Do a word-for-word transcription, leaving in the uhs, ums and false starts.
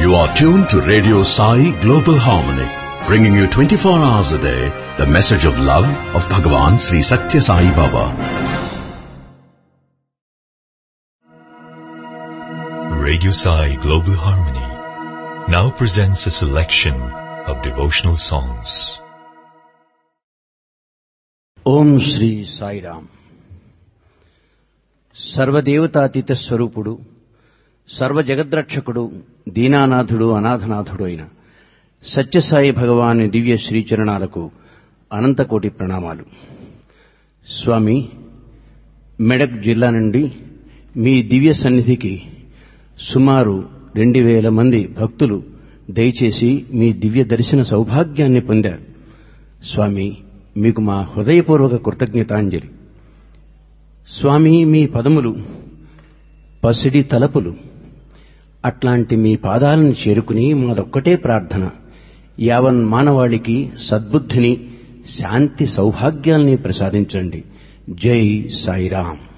You are tuned to Radio Sai Global Harmony, bringing you twenty-four hours a day the message of love of Bhagavan Sri Satya Sai Baba. Radio Sai Global Harmony now presents a selection of devotional songs. ఓం శ్రీ సాయిరామ్. సర్వదేవతాతీత స్వరూపుడు, సర్వజగద్రక్షకుడు, దీనానాథుడు, అనాథనాథుడు అయిన సత్యసాయి భగవాని దివ్య శ్రీచరణాలకు అనంతకోటి ప్రణామాలు. స్వామి, మెడక్ జిల్లా నుండి మీ దివ్య సన్నిధికి సుమారు రెండు వేల మంది భక్తులు దయచేసి మీ దివ్య దర్శన సౌభాగ్యాన్ని పొందారు. స్వామి, మీకు మా హృదయపూర్వక కృతజ్ఞతాంజలి. స్వామి, మీ పదములు పసిడి తలపులు. అట్లాంటి మీ పాదాలను చేరుకుని మాదొక్కటే ప్రార్థన, యావన్ మానవాళికి సద్బుద్ధిని, శాంతి సౌభాగ్యాల్ని ప్రసాదించండి. జై సాయిరామ్.